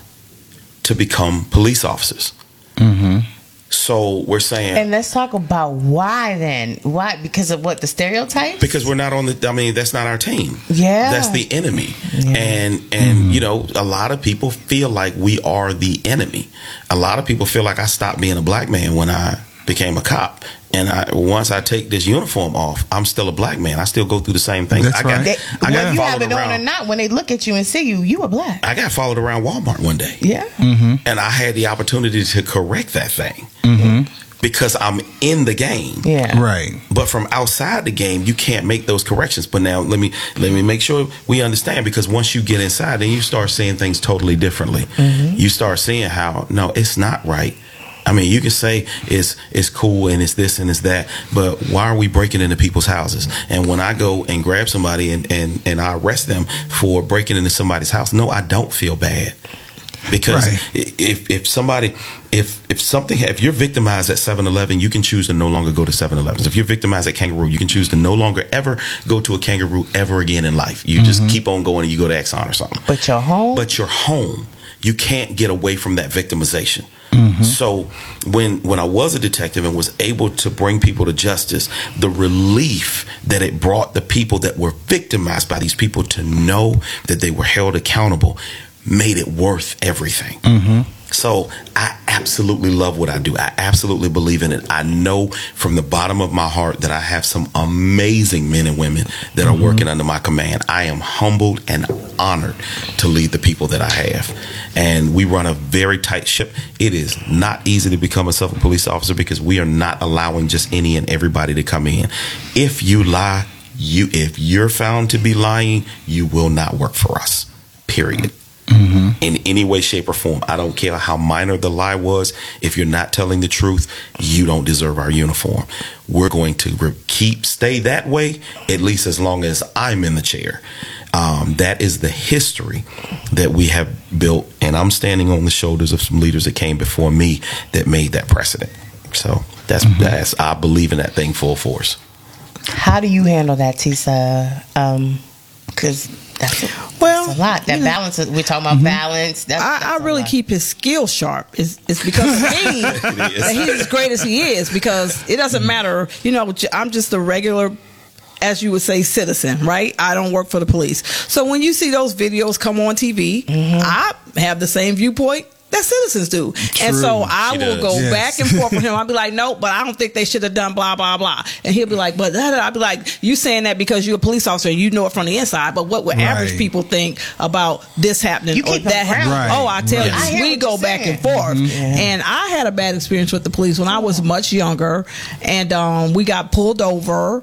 to become police officers. Mm-hmm. So we're saying, and let's talk about why then. Why? Because of what, the stereotypes? Because we're not on the, I mean, that's not our team. Yeah. That's the enemy. Yeah. And, and mm-hmm. you know, a lot of people feel like we are the enemy. A lot of people feel like I stopped being a black man when I became a cop. And I, once I take this uniform off, I'm still a black man. I still go through the same thing. That's I right. got, They, I got whether you have followed it around. on or not, when they look at you and see you, you are black. I got followed around Walmart one day. Yeah. Mm-hmm. And I had the opportunity to correct that thing. Mm-hmm. Because I'm in the game. Yeah. Right. But from outside the game, you can't make those corrections. But now let me let me make sure we understand, because once you get inside, then you start seeing things totally differently. Mm-hmm. You start seeing how, no, it's not right. I mean, you can say it's it's cool and it's this and it's that, but why are we breaking into people's houses? And when I go and grab somebody and, and, and I arrest them for breaking into somebody's house, no, I don't feel bad. Because right. if if somebody if if something if you're victimized at seven eleven, you can choose to no longer go to seven elevens. If you're victimized at Kangaroo, you can choose to no longer ever go to a Kangaroo ever again in life. You mm-hmm. just keep on going and you go to Exxon or something. But you're home. But you're home. You can't get away from that victimization. Mm-hmm. So when when I was a detective and was able to bring people to justice, the relief that it brought the people that were victimized by these people to know that they were held accountable made it worth everything. Mm-hmm. So I absolutely love what I do. I absolutely believe in it. I know from the bottom of my heart that I have some amazing men and women that are mm-hmm. working under my command. I am humbled and honored to lead the people that I have. And we run a very tight ship. It is not easy to become a Suffolk police officer because we are not allowing just any and everybody to come in. If you lie, you if you're found to be lying, you will not work for us. Period. Mm-hmm. In any way, shape, or form. I don't care how minor the lie was. If you're not telling the truth, you don't deserve our uniform. We're going to re- keep stay that way at least as long as I'm in the chair. Um, that is the history that we have built, and I'm standing on the shoulders of some leaders that came before me that made that precedent. So that's mm-hmm. that's I believe in that thing full force. How do you handle that, Tisa? Um, because that's a, well, that's a lot. That balance. Is, we're talking about mm-hmm. balance. That's, I, that's I really lot. keep his skill sharp. It's, it's because of me that he's as great as he is. Because it doesn't matter. You know, I'm just a regular, as you would say, citizen, right? I don't work for the police. So when you see those videos come on T V, mm-hmm. I have the same viewpoint that citizens do. True. And so I She will does. go Yes. back and forth with him. I'll be like, no, but I don't think they should have done blah, blah, blah. And he'll be like, but da, da. I'll be like, you saying that because you're a police officer and you know it from the inside, but what would Right. average people think about this happening You or keep them that happening? grounded. Oh, I tell Right. I you, hear we what go you're back saying. and forth. Mm-hmm. Yeah. And I had a bad experience with the police when I was much younger, and um, we got pulled over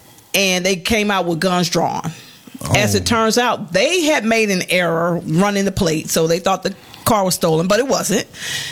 and they came out with guns drawn. Oh. As it turns out, they had made an error running the plate, so they thought the car was stolen, but it wasn't.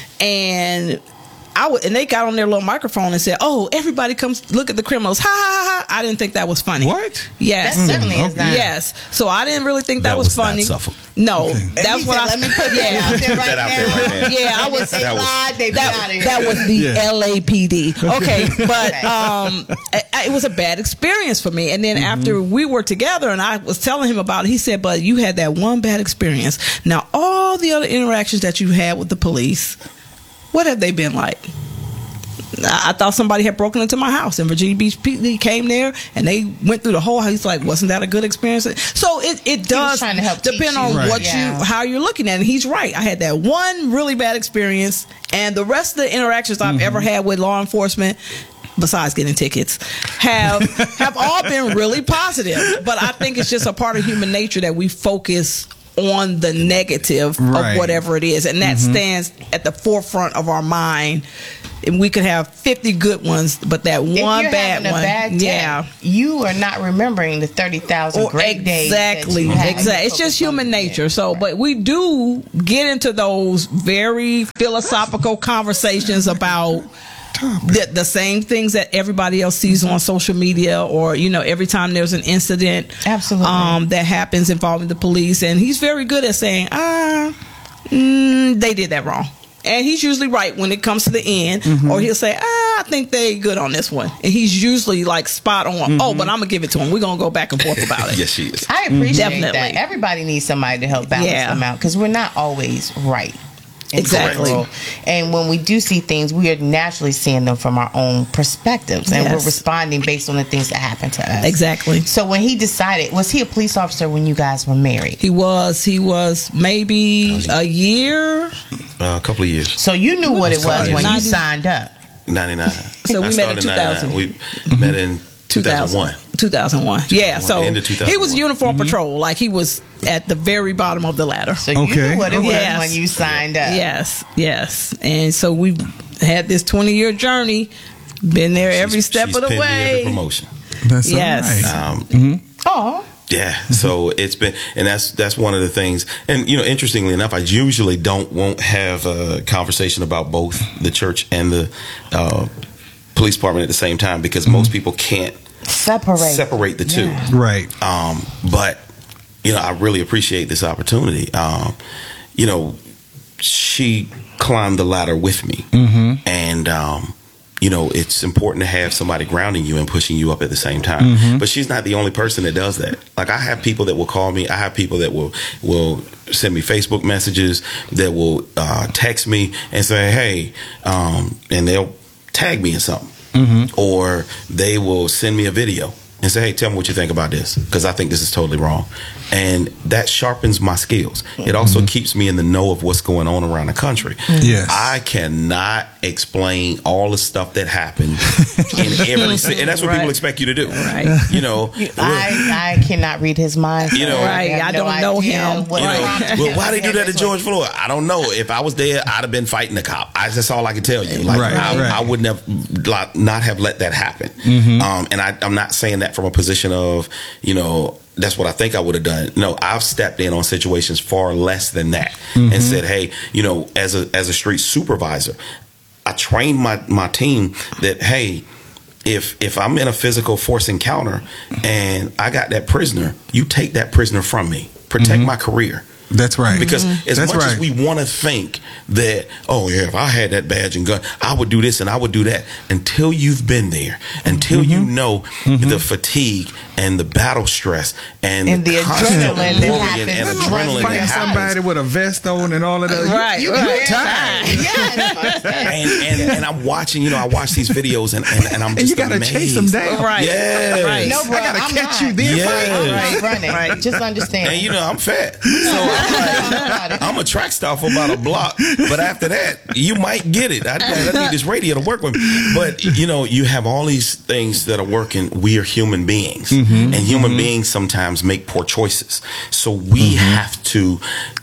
And I would, and they got on their little microphone and said, "Oh, everybody comes look at the criminals!" Ha ha ha! I didn't think that was funny. What? Yes, That certainly is okay. not. yes. So I didn't really think that, That was, was not funny. Suffolk. No, Okay. And that's he what said, I. Let me put yeah. that out there right That out there now. right now. Yeah, I And was. if they that was- lied, they that, got it. that was the Yeah. L A P D. Okay, but Okay. um, I, I- it was a bad experience for me. And then after we were together, and I was telling him about it, he said, "But you had that one bad experience. Now, all the other interactions that you had with the police, what have they been like?" I thought somebody had broken into my house in Virginia Beach. He came there and they went through the whole house. He's like, wasn't that a good experience? So it, it does trying to help depend teach on you. Right. what Yeah. you how you're looking at it. And he's right. I had that one really bad experience, and the rest of the interactions I've Mm-hmm. ever had with law enforcement, besides getting tickets, have have all been really positive. But I think it's just a part of human nature that we focus on the negative Right. of whatever it is, and that Mm-hmm. stands at the forefront of our mind. And we could have fifty good ones, but that If one you're bad having a one, bad day, yeah. you are not remembering the thirty thousand Or great days. that exactly, you had. exactly. It's just human nature. So, but we do get into those very philosophical conversations about the, the same things that everybody else sees on social media, or you know, every time there's an incident, Absolutely. um, that happens involving the police, and he's very good at saying, ah, mm, they did that wrong. And he's usually right when it comes to the end, Mm-hmm. or he'll say, ah, I think they good on this one. And he's usually like spot on. Mm-hmm. Oh, but I'm going to give it to him. We're going to go back and forth about it. Yes, she is. I appreciate Definitely. that. Everybody needs somebody to help balance Yeah. them out because we're not always right. in Exactly. general. And when we do see things, we are naturally seeing them from our own perspectives, and Yes. we're responding based on the things that happen to us. Exactly. So when he decided, was he a police officer when you guys were married? He was, he was maybe a year. Uh, a couple of years. So you knew what it was when you ninety signed up. ninety-nine. So we I met started in two thousand. ninety-nine. We met in two thousand one. two thousand one. Yeah, so End of two thousand one. he was uniform patrol. Like he was at the very bottom of the ladder. So you Okay. knew what it was Yes. when you signed up. Yes, yes. And so we had this twenty year journey, been there every She's- step she's of the pinned me every way. promotion. That's Yes. all right. Um, Oh, Yeah, so it's been, and that's that's one of the things. And you know, interestingly enough, I usually don't won't have a conversation about both the church and the uh, police department at the same time because most people can't separate. separate the two. Yeah. Right. Um, but you know, I really appreciate this opportunity. Um, you know, she climbed the ladder with me, and um, you know, it's important to have somebody grounding you and pushing you up at the same time. But she's not the only person that does that. Like I have people that will call me. I have people that will will send me Facebook messages, that will uh, text me and say, "Hey," um, and they'll tag me in something, or they will send me a video and say, "Hey, tell me what you think about this, because I think this is totally wrong." And that sharpens my skills. It also keeps me in the know of what's going on around the country. Yes. I cannot explain all the stuff that happened in every city, and that's what Right. people expect you to do. Right. You know, I, I cannot read his mind. You know- I Right, have I no don't know idea him. what you know, prompted well, him why they do that to this George way. Floyd? I don't know. If I was there, I'd have been fighting the cop. I, that's all I can tell you. Like, Right, I, right. I wouldn't have like, not have let that happen. Um, and I, I'm not saying that from a position of, you know, that's what I think I would have done. No, I've stepped in on situations far less than that and said, hey, you know, as a as a street supervisor, I trained my, my team that, hey, if if I'm in a physical force encounter and I got that prisoner, you take that prisoner from me. Protect my career. That's right. Because as That's much right. as we want to think that, oh yeah, if I had that badge and gun, I would do this and I would do that. Until you've been there, until you know the fatigue and the battle stress and, And the constant adrenaline that worrying and happens. adrenaline Fighting that somebody happens. with a vest on and all of that. Right, You, right. you're tired. Yes. And, and, and I'm watching, you know, I watch these videos and, and, and I'm just And you got to amazed. chase them down. Right. Yes. Right. No, bro, I gotta I'm catch not. you then. Yes. I'm running. Right. Just understand. And you know, I'm fat. So I'm like, I'm a track star for about a block, but after that, you might get it. I, I need this radio to work with me. But you know, you have all these things that are working. We are human beings, and human beings sometimes make poor choices. So we have to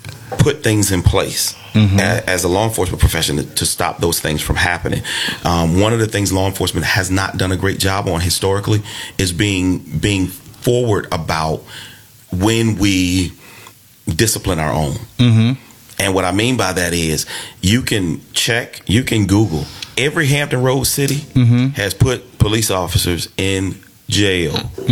put things in place a- as a law enforcement profession to, to stop those things from happening. Um, one of the things law enforcement has not done a great job on historically is being being forward about when we discipline our own. And what I mean by that is you can check, you can Google. Every Hampton Roads city has put police officers in jail.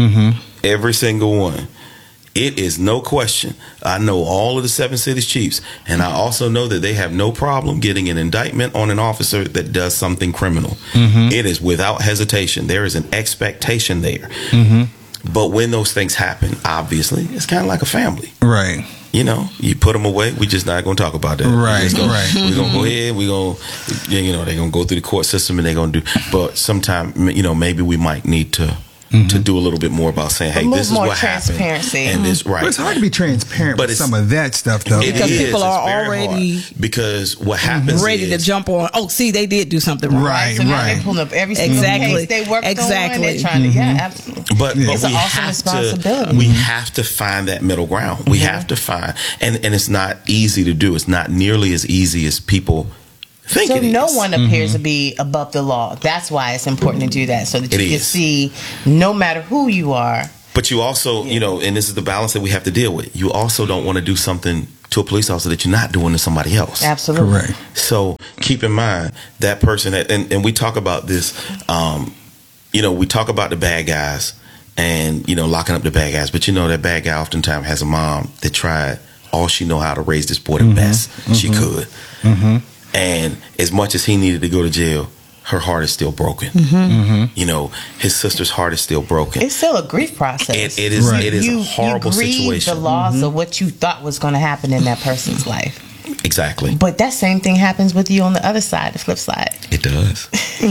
Every single one. It is no question. I know all of the seven cities chiefs, and I also know that they have no problem getting an indictment on an officer that does something criminal. It is without hesitation. There is an expectation there. But when those things happen, obviously, it's kind of like a family. Right. you know, you put them away. We just not going to talk about that. Right, we gonna, right. We're going to go ahead. We're going to, you know, they're going to go through the court system and they're going to do. But sometime, you know, maybe we might need to. Mm-hmm. to do a little bit more about saying, hey, this is more what happened. transparency. And this, right. But it's hard to be transparent But with it's- some of that stuff, though. It Because is. people are It's very already hard. Because what happens ready is, to jump on. Oh, see, they did do something wrong. Right. So now they're pulling up every single Exactly. case they worked Exactly. on. They're trying to, yeah, absolutely. But, Yeah. but It's we an awesome have responsibility. to we have to find that middle ground. We have to find, and and it's not easy to do. It's not nearly as easy as people think So it is. no one appears to be above the law. That's why it's important to do that, so that It you can is. see, no matter who you are. But you also, you know, and this is the balance that we have to deal with. You also don't want to do something to a police officer that you're not doing to somebody else. Absolutely. Correct. So keep in mind that person, that, and, and we talk about this, um, you know, we talk about the bad guys and, you know, locking up the bad guys. But, you know, that bad guy oftentimes has a mom that tried all she know how to raise this boy the best she could. And as much as he needed to go to jail, her heart is still broken. You know, his sister's heart is still broken. It's still a grief process. It, it is. Right. It is you, a horrible you grieve situation. the loss of what you thought was going to happen in that person's life. Exactly. But that same thing happens with you on the other side, the flip side. It does.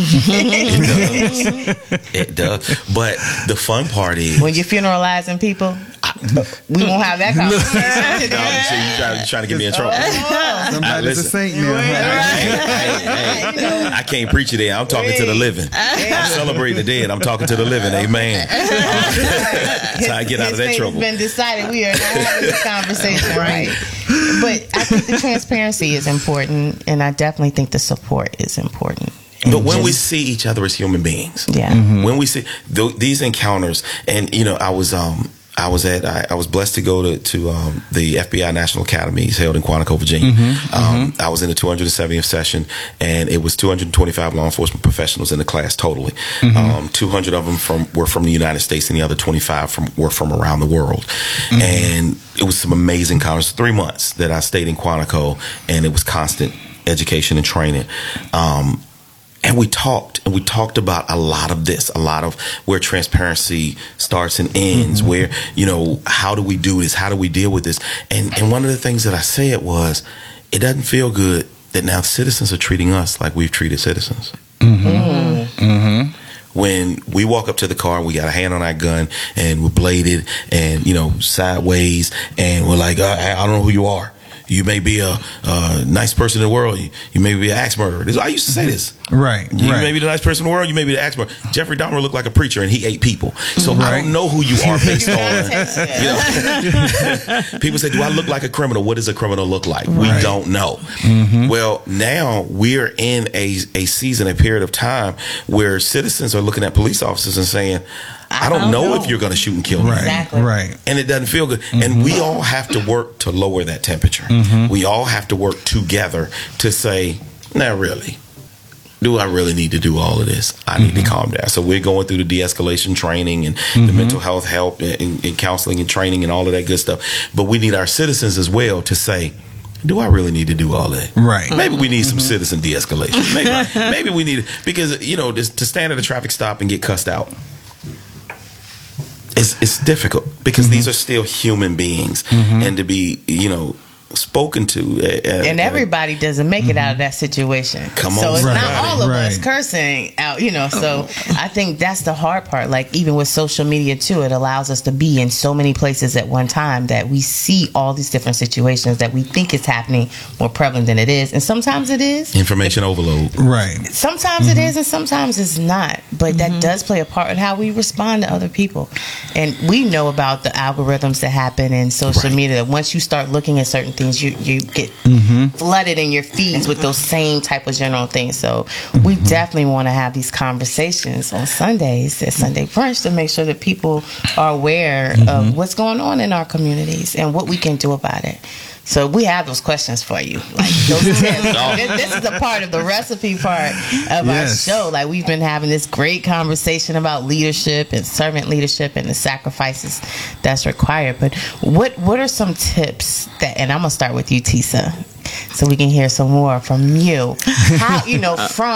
it does. It does. But the fun part is When you're funeralizing people, we won't have that conversation. No, see, you trying, you trying to get me in trouble. Somebody's a listen. saint now. huh? Hey, hey, hey. I can't preach it there. I'm talking to the living. I'm celebrating the dead. I'm talking to the living. Amen. That's how I get out of that His fate trouble. has been decided. We are not having this conversation, right? But I think the transparency is important, and I definitely think the support is important. But when we see each other as human beings, Yeah. when we see th- these encounters, and you know, I was um I was at I, I was blessed to go to to um, the F B I National Academies held in Quantico, Virginia. um, I was in the two hundred seventieth session, and it was two hundred twenty-five law enforcement professionals in the class totally. Um, two hundred of them from were from the United States, and the other twenty-five from were from around the world. And it was some amazing conferences. Three months that I stayed in Quantico, and it was constant education and training. Um, And we talked, and we talked about a lot of this, a lot of where transparency starts and ends, Mm-hmm. where, you know, how do we do this? How do we deal with this? And and one of the things that I said was, it doesn't feel good that now citizens are treating us like we've treated citizens. When we walk up to the car and we got a hand on our gun and we're bladed and, you know, sideways, and we're like, I, I don't know who you are. You may be a, a nice person in the world. You, you may be an axe murderer. This, I used to say this. Right. You right. may be the nice person in the world. You may be the axe murderer. Jeffrey Dahmer looked like a preacher, and he ate people. So I Right. don't know who you are based on. You know, people say, "Do I look like a criminal? What does a criminal look like?" We Right. don't know. Well, now we're in a a season, a period of time where citizens are looking at police officers and saying, "I don't, don't know, know. if you're going to shoot and kill me." Right. Exactly. Right. And it doesn't feel good. And we all have to work to lower that temperature. We all have to work together to say, "Not really. Do I really need to do all of this? I need to calm down." So we're going through the de-escalation training and the mental health help and, and counseling and training and all of that good stuff. But we need our citizens as well to say, do I really need to do all that? Right. Maybe we need some citizen de-escalation. Maybe, maybe we need it because, you know, just to stand at a traffic stop and get cussed out. It's, it's difficult because these are still human beings, and to be, you know, spoken to. Uh, And everybody doesn't make it out of that situation. Come So on, it's right, not all of us right. cursing out, you know. So I think that's the hard part. Like, even with social media, too, it allows us to be in so many places at one time that we see all these different situations that we think is happening more prevalent than it is. And sometimes it is. information overload. Right. Sometimes it is, and sometimes it's not. But that does play a part in how we respond to other people. And we know about the algorithms that happen in social Right. media. Once you start looking at certain things, you you get flooded in your feeds with those same type of general things. So we definitely want to have these conversations on Sundays at Sunday Brunch to make sure that people are aware of what's going on in our communities and what we can do about it. So we have those questions for you. Like those tips. this, this is a part of the recipe part of Yes. our show. Like, we've been having this great conversation about leadership and servant leadership and the sacrifices that's required. But what what are some tips that? And I'm gonna start with you, Tisa, so we can hear some more from you. How, you know, from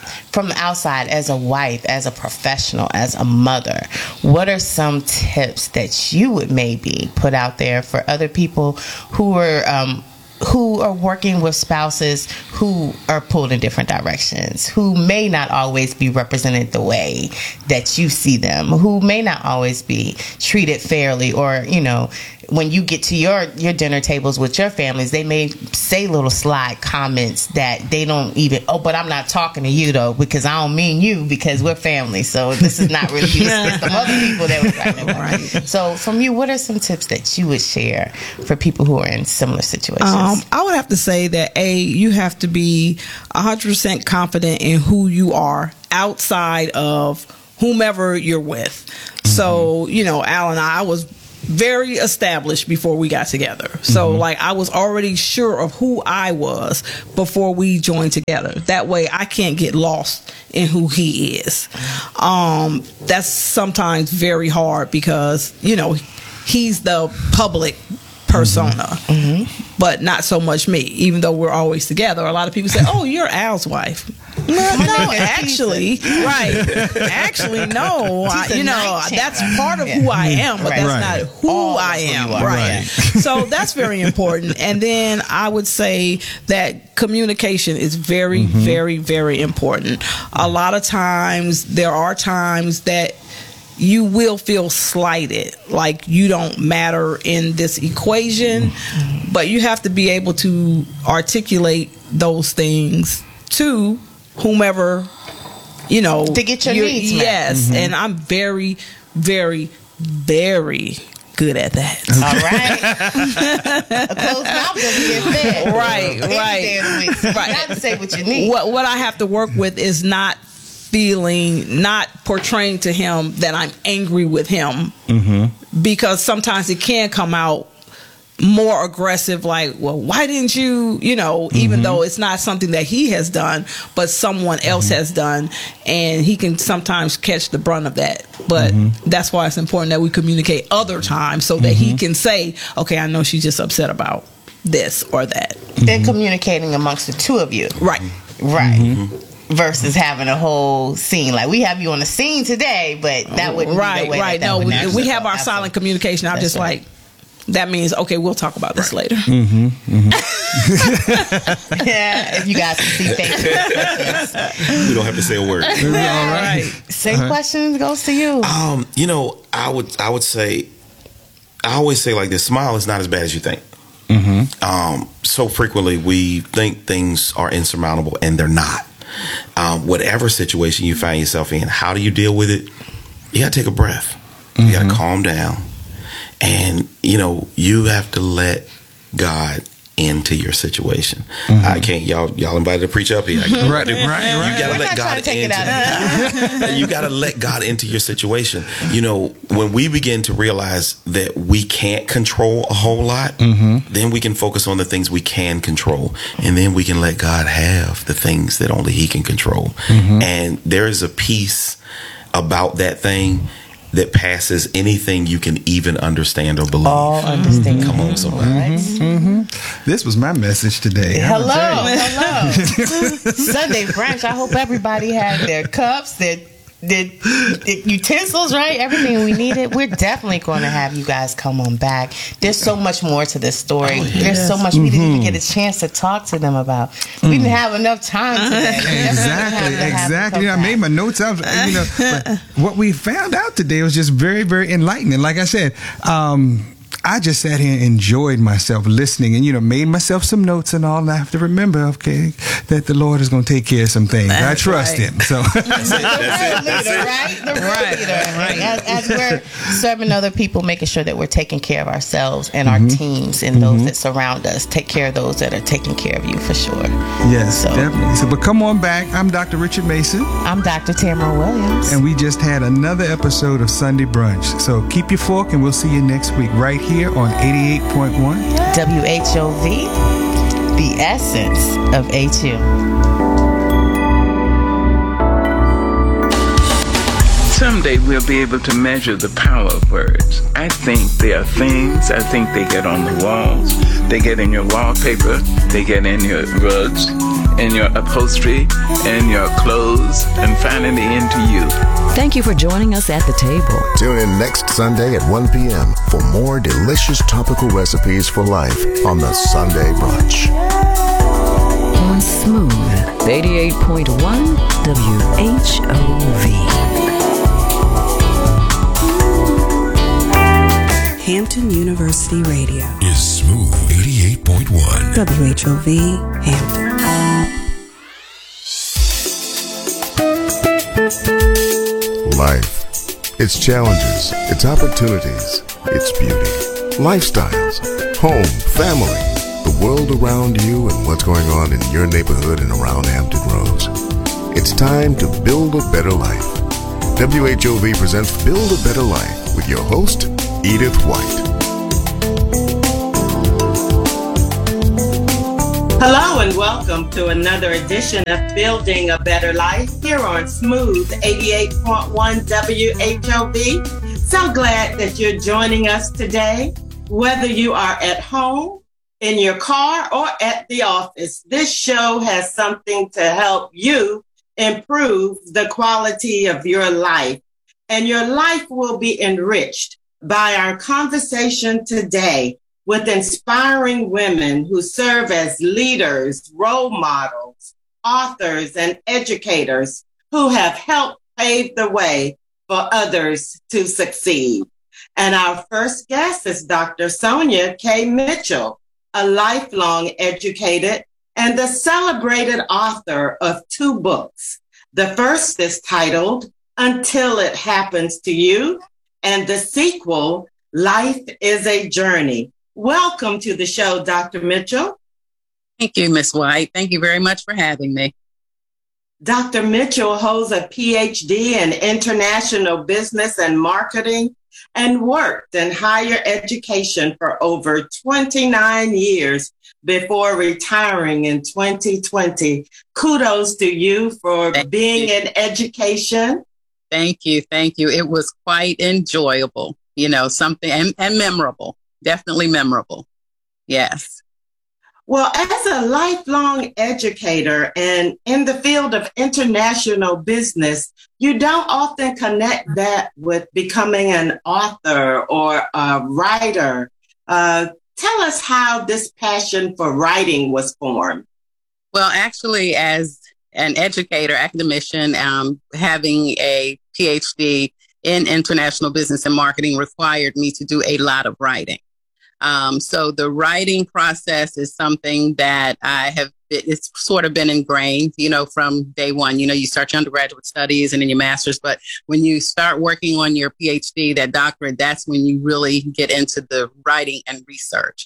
from the outside, as a wife, as a professional, as a mother, what are some tips that you would maybe put out there for other people who are um, who are working with spouses who are pulled in different directions, who may not always be represented the way that you see them, who may not always be treated fairly, or, you know, when you get to your, your dinner tables with your families, they may say little sly comments that they don't even, oh, but I'm not talking to you, though, because I don't mean you, because we're family. So this is not really you. It's some other people that we're talking about. Right. So from you, what are some tips that you would share for people who are in similar situations? Um, I would have to say that, A, you have to be one hundred percent confident in who you are outside of whomever you're with. Mm-hmm. So, you know, Al and I, I was very established before we got together. So mm-hmm. like I was already sure of who I was before we joined together. That way I can't get lost in who he is. Um, that's sometimes very hard because, you know, he's the public persona, mm-hmm. but not so much me, even though we're always together. A lot of people say, oh, you're Al's wife. No, no, actually, right. Actually, no. I, you know, that's part of who I am, but right. that's right. not who All I am. who Right. right. So that's very important. And then I would say that communication is very, mm-hmm. very, very important. A lot of times, there are times that you will feel slighted, like you don't matter in this equation, mm-hmm. but you have to be able to articulate those things to whomever, you know, to get your needs met. Yes, mm-hmm. and I'm very, very, very good at that. All right. A closed mouth doesn't get fed. Right, right. right. You got to say what you need. What, what I have to work with is not feeling, not portraying to him that I'm angry with him, mm-hmm. because sometimes it can come out more aggressive, like, well, why didn't you, you know, mm-hmm. even though it's not something that he has done, but someone else mm-hmm. has done, and he can sometimes catch the brunt of that. But mm-hmm. that's why it's important that we communicate other times so that mm-hmm. he can say, okay, I know she's just upset about this or that. They're mm-hmm. communicating amongst the two of you. Right. Right. Mm-hmm. Versus having a whole scene. Like, we have you on the scene today, but that wouldn't right, be the way right. that, that no, would we, we have our Absolutely. silent communication. I'm That's just right. like, that means, okay, we'll talk about this later. Mm-hmm, mm-hmm. Yeah, if you guys can see faces. We don't have to say a word. All right. Same Uh-huh. question goes to you. Um, you know, I would I would say, I always say like this: smile is not as bad as you think. Mm-hmm. Um, so frequently we think things are insurmountable, and they're not. Um, whatever situation you find yourself in, how do you deal with it? You got to take a breath. You got to Mm-hmm. calm down. And, you know, you have to let God into your situation. Mm-hmm. I can't, y'all y'all invited to preach up here. I can't Right, do it. right, right. You got to We're let not God trying to take it into out of You got to let God into your situation. You know, when we begin to realize that we can't control a whole lot, mm-hmm. then we can focus on the things we can control. And then we can let God have the things that only He can control. Mm-hmm. And there is a peace about that thing that passes anything you can even understand or believe. All understand. Come on, somebody. Mm-hmm. Mm-hmm. This was my message today. Hello, hello. Sunday brunch. I hope everybody had their cups, their, their, their utensils, right? Everything we needed. We're definitely going to have you guys come on back. There's so much more to this story. Oh, yes. There's so much we didn't even get a chance to talk to them about. We didn't have enough time today. Exactly, exactly. I made my notes up. You know, but what we found out today was just very, very enlightening. Like I said, um, I just sat here and enjoyed myself listening, and you know, made myself some notes and all. And I have to remember, okay, that the Lord is going to take care of some things. That's I trust right. Him. So that's it. That's it. Right? The real right. leader. Right. As, as we're serving other people, making sure that we're taking care of ourselves and mm-hmm. our teams and mm-hmm. those that surround us. Take care of those that are taking care of you, for sure. Yes, so. definitely. So, but come on back. I'm Doctor Richard Mason. I'm Doctor Tamara Williams. And we just had another episode of Sunday Brunch. So keep your fork, and we'll see you next week right here on eighty-eight point one W H O V, the essence of H U. Someday we'll be able to measure the power of words. I think they are things. I think they get on the walls. They get in your wallpaper. They get in your rugs, in your upholstery, in your clothes, and finally into you. Thank you for joining us at the table. Tune in next Sunday at one p.m. for more delicious topical recipes for life on the Sunday Brunch. On Smooth, eighty-eight point one W H O V. Hampton University Radio is Smooth eighty-eight point one. W H O V Hampton. Life. Its challenges, its opportunities, its beauty. Lifestyles, home, family, the world around you, and what's going on in your neighborhood and around Hampton Roads. It's time to build a better life. W H O V presents Build a Better Life with your host, Edith White. Hello and welcome to another edition of Building a Better Life here on Smooth eighty-eight point one W H O V. So glad that you're joining us today. Whether you are at home, in your car, or at the office, this show has something to help you improve the quality of your life. And your life will be enriched by our conversation today with inspiring women who serve as leaders, role models, authors, and educators who have helped pave the way for others to succeed. And our first guest is Doctor Sonia K. Mitchell, a lifelong educator and the celebrated author of two books. The first is titled Until It Happens to You, and the sequel, Life is a Journey. Welcome to the show, Doctor Mitchell. Thank you, Miz White. Thank you very much for having me. Doctor Mitchell holds a P H D in international business and marketing and worked in higher education for over twenty-nine years before retiring in twenty twenty. Kudos to you for Thank being you. in education. Thank you. Thank you. It was quite enjoyable, you know, something and, and memorable, definitely memorable. Yes. Well, as a lifelong educator and in the field of international business, you don't often connect that with becoming an author or a writer. Uh, tell us how this passion for writing was formed. Well, actually, as an educator, academician, um, having a P H D in international business and marketing required me to do a lot of writing. Um, so the writing process is something that I have, it's sort of been ingrained, you know, from day one. You know, you start your undergraduate studies and then your master's, but when you start working on your P H D, that doctorate, that's when you really get into the writing and research.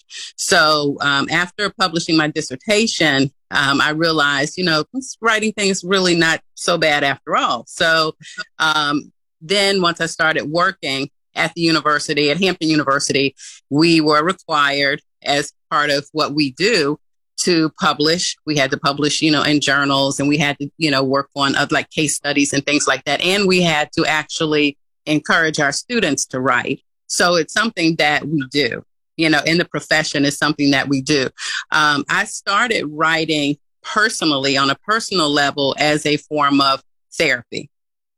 So um, after publishing my dissertation, um, I realized, you know, this writing thing is really not so bad after all. So um, then once I started working at the university, at Hampton University, we were required as part of what we do to publish. We had to publish, you know, in journals, and we had to, you know, work on uh, like case studies and things like that. And we had to actually encourage our students to write. So it's something that we do, you know, in the profession is something that we do. Um, I started writing personally on a personal level as a form of therapy.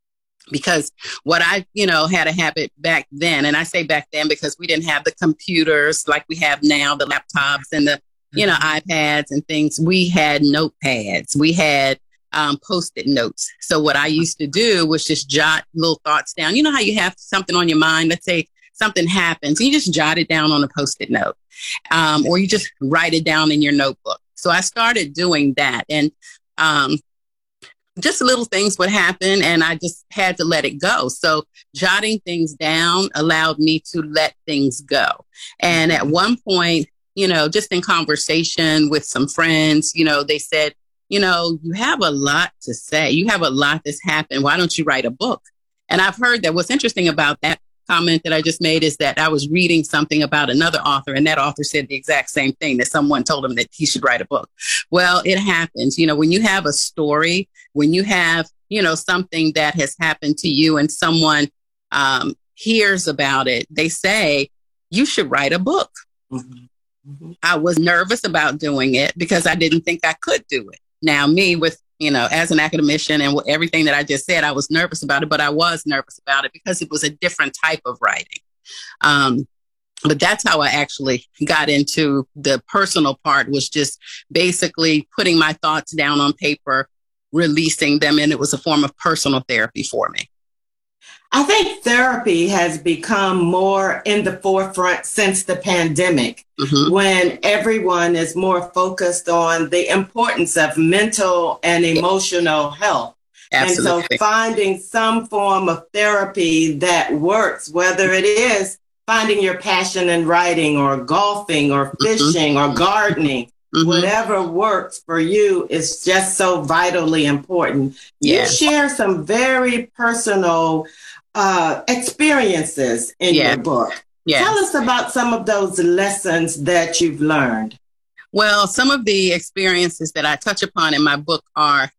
Because what I, you know, had a habit back then, and I say back then because we didn't have the computers like we have now, the laptops and the, you know, iPads and things. We had notepads. We had um, Post-it notes. So what I used to do was just jot little thoughts down. You know how you have something on your mind? Let's say something happens, and you just jot it down on a Post-it note, um, or you just write it down in your notebook. So I started doing that, and um, just little things would happen, and I just had to let it go. So jotting things down allowed me to let things go. And at one point, you know, just in conversation with some friends, you know, they said, you know, you have a lot to say. You have a lot that's happened. Why don't you write a book? And I've heard that what's interesting about that comment that I just made is that I was reading something about another author, and that author said the exact same thing, that someone told him that he should write a book. Well, it happens. You know, when you have a story, when you have you know, something that has happened to you and someone um, hears about it, they say, you should write a book. Mm-hmm. Mm-hmm. I was nervous about doing it because I didn't think I could do it. Now, me with, you know, as an academician and everything that I just said, I was nervous about it, but I was nervous about it because it was a different type of writing. Um, but that's how I actually got into the personal part, was just basically putting my thoughts down on paper, releasing them, and it was a form of personal therapy for me. I think therapy has become more in the forefront since the pandemic, mm-hmm. when everyone is more focused on the importance of mental and emotional health. Absolutely. And so finding some form of therapy that works, whether it is finding your passion in writing or golfing or fishing mm-hmm. or gardening, mm-hmm. whatever works for you is just so vitally important. Yes. You share some very personal uh, experiences in yes. your book. Yes. Tell us about some of those lessons that you've learned. Well, some of the experiences that I touch upon in my book are